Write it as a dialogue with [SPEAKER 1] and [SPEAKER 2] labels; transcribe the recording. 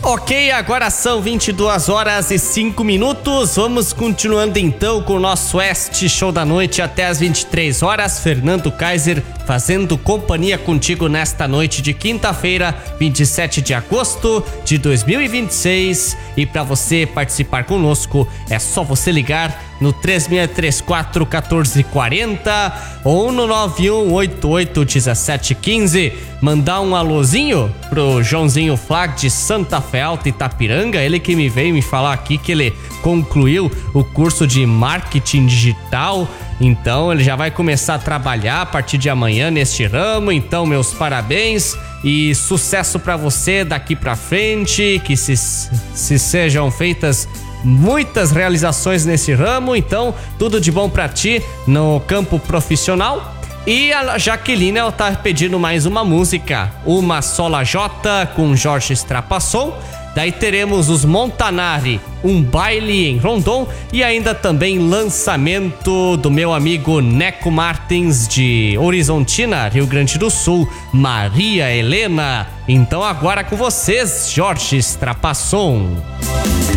[SPEAKER 1] Ok, agora são 22 horas e 5 minutos. Vamos continuando então com o nosso Oeste Show da Noite até as 23 horas. Fernando Kaiser fazendo companhia contigo nesta noite de quinta-feira, 27 de agosto de 2026. E para você participar conosco, é só você ligar no 3634-1440 ou no 9188-1715. Mandar um alôzinho pro Joãozinho Flag de Santa Fé Alta, Itapiranga. Ele que me veio me falar aqui que ele concluiu o curso de marketing digital. Então ele já vai começar a trabalhar a partir de amanhã neste ramo. Então meus parabéns e sucesso para você daqui para frente. Que se sejam feitas muitas realizações nesse ramo. Então tudo de bom para ti no campo profissional. E a Jaqueline, ela tá pedindo mais uma música, Uma Sola Jota com Jorge Strapasson. Daí teremos os Montanari, Um Baile em Rondon, e ainda também lançamento do meu amigo Neco Martins de Horizontina, Rio Grande do Sul, Maria Helena. Então agora com vocês, Jorge Strapasson.